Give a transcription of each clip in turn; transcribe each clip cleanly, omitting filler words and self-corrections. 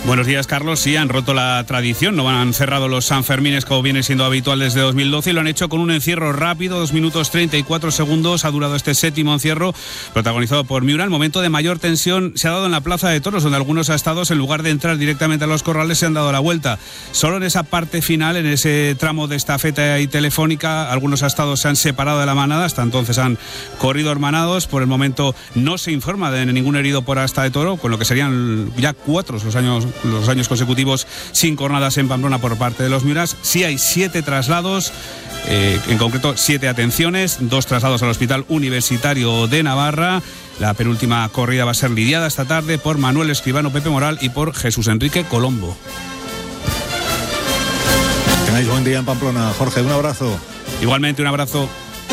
Buenos días, Carlos. Sí, han roto la tradición, no han cerrado los Sanfermines como viene siendo habitual desde 2012 y lo han hecho con un encierro rápido, 2 minutos 34 segundos. Ha durado este séptimo encierro, protagonizado por Miura. El momento de mayor tensión se ha dado en la Plaza de Toros, donde algunos astados, en lugar de entrar directamente a los corrales, se han dado la vuelta. Solo en esa parte final, en ese tramo de estafeta y telefónica, algunos astados se han separado de la manada. Hasta entonces han corrido hermanados. Por el momento no se informa de ningún herido por asta de toro, con lo que serían ya 4 los años consecutivos sin cornadas en Pamplona por parte de los Miuras. Sí hay 7 traslados, en concreto 7 atenciones, 2 traslados al Hospital Universitario de Navarra. La penúltima corrida va a ser lidiada esta tarde por Manuel Escribano Pepe Moral y por Jesús Enrique Colombo. Tenéis buen día en Pamplona. Jorge, un abrazo. Igualmente, un abrazo.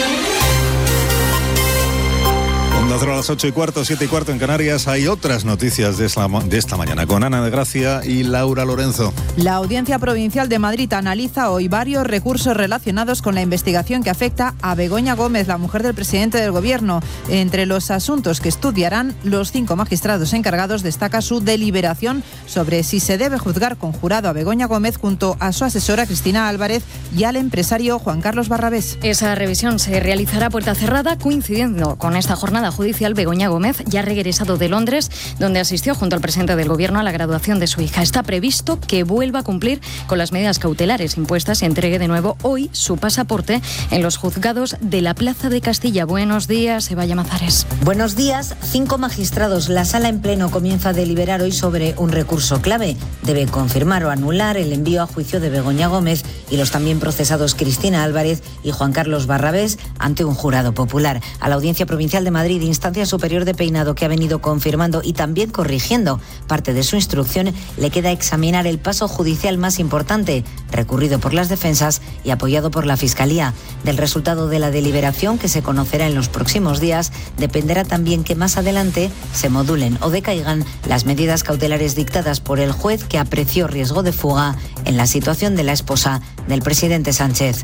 A las 8:15, 7:15 en Canarias. Hay otras noticias de esta mañana con Ana de Gracia y Laura Lorenzo. La Audiencia Provincial de Madrid analiza hoy varios recursos relacionados con la investigación que afecta a Begoña Gómez, la mujer del presidente del Gobierno. Entre los asuntos que estudiarán los 5 magistrados encargados destaca su deliberación sobre si se debe juzgar con jurado a Begoña Gómez junto a su asesora Cristina Álvarez y al empresario Juan Carlos Barrabés. Esa revisión se realizará a puerta cerrada, coincidiendo con esta jornada judicial. Begoña Gómez ya ha regresado de Londres, donde asistió junto al presidente del Gobierno a la graduación de su hija. Está previsto que vuelva a cumplir con las medidas cautelares impuestas y entregue de nuevo hoy su pasaporte en los juzgados de la Plaza de Castilla. Buenos días, Eva Llamazares. Buenos días. 5 magistrados. La sala en pleno comienza a deliberar hoy sobre un recurso clave. Debe confirmar o anular el envío a juicio de Begoña Gómez y los también procesados Cristina Álvarez y Juan Carlos Barrabés ante un jurado popular. A la Audiencia Provincial de Madrid, Instancia Superior de Peinado, que ha venido confirmando y también corrigiendo parte de su instrucción, le queda examinar el paso judicial más importante, recurrido por las defensas y apoyado por la Fiscalía. Del resultado de la deliberación, que se conocerá en los próximos días, dependerá también que más adelante se modulen o decaigan las medidas cautelares dictadas por el juez, que apreció riesgo de fuga en la situación de la esposa del presidente Sánchez.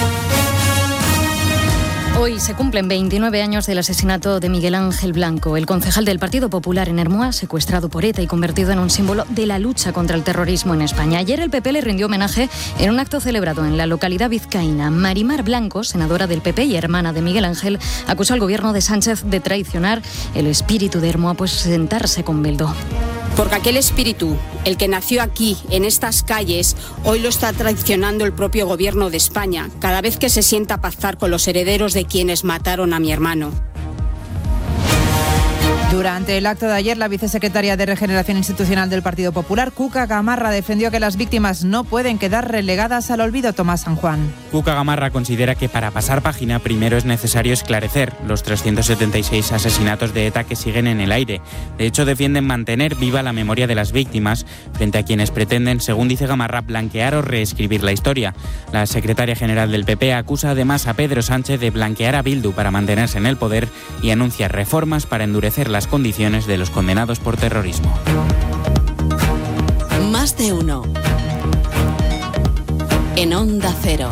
Hoy se cumplen 29 años del asesinato de Miguel Ángel Blanco, el concejal del Partido Popular en Ermua, secuestrado por ETA y convertido en un símbolo de la lucha contra el terrorismo en España. Ayer el PP le rindió homenaje en un acto celebrado en la localidad vizcaína. Marimar Blanco, senadora del PP y hermana de Miguel Ángel, acusó al gobierno de Sánchez de traicionar el espíritu de Ermua, pues sentarse con Bildu. Porque aquel espíritu, el que nació aquí, en estas calles, hoy lo está traicionando el propio gobierno de España, cada vez que se sienta a pactar con los herederos de quienes mataron a mi hermano. Durante el acto de ayer, la vicesecretaria de Regeneración Institucional del Partido Popular, Cuca Gamarra, defendió que las víctimas no pueden quedar relegadas al olvido. Tomás San Juan. Cuca Gamarra considera que para pasar página primero es necesario esclarecer los 376 asesinatos de ETA que siguen en el aire. De hecho, defienden mantener viva la memoria de las víctimas frente a quienes pretenden, según dice Gamarra, blanquear o reescribir la historia. La secretaria general del PP acusa además a Pedro Sánchez de blanquear a Bildu para mantenerse en el poder y anuncia reformas para endurecer las condiciones de los condenados por terrorismo. Más de uno. En Onda Cero.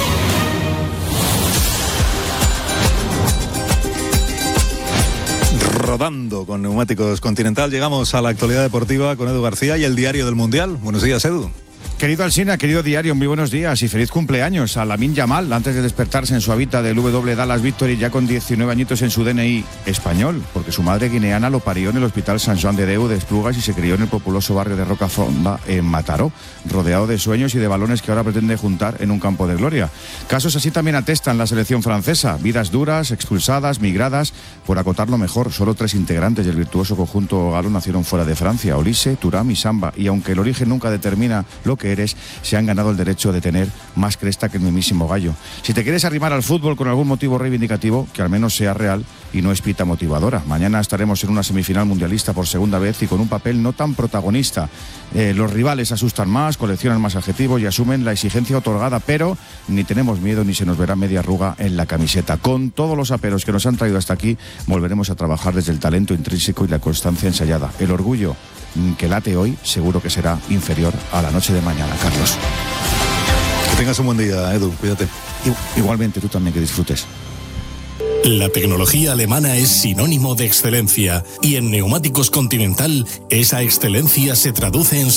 Rodando con Neumáticos Continental, llegamos a la actualidad deportiva con Edu García y el Diario del Mundial. Buenos días, Edu. Querido Alsina, querido diario, muy buenos días y feliz cumpleaños a Lamine Yamal, antes de despertarse en su hábitat del W Dallas Victory, ya con 19 añitos en su DNI español, porque su madre guineana lo parió en el Hospital Sant Joan de Déu de Esplugas y se crió en el populoso barrio de Rocafonda, en Mataró, rodeado de sueños y de balones que ahora pretende juntar en un campo de gloria. Casos así también atestan la selección francesa, vidas duras, expulsadas, migradas. Por acotarlo mejor, solo 3 integrantes del virtuoso conjunto galo nacieron fuera de Francia, Olise, Thuram y Samba, y aunque el origen nunca determina lo que eres, se han ganado el derecho de tener más cresta que el mismísimo gallo. Si te quieres arrimar al fútbol con algún motivo reivindicativo, que al menos sea real y no espita motivadora. Mañana estaremos en una semifinal mundialista por segunda vez y con un papel no tan protagonista. Los rivales asustan más, coleccionan más adjetivos y asumen la exigencia otorgada, pero ni tenemos miedo ni se nos verá media arruga en la camiseta. Con todos los aperos que nos han traído hasta aquí, volveremos a trabajar desde el talento intrínseco y la constancia ensayada. El orgullo que late hoy seguro que será inferior a la noche de mañana, Carlos. Que tengas un buen día, Edu, cuídate. Igualmente, tú también, que disfrutes. La tecnología alemana es sinónimo de excelencia y en Neumáticos Continental esa excelencia se traduce en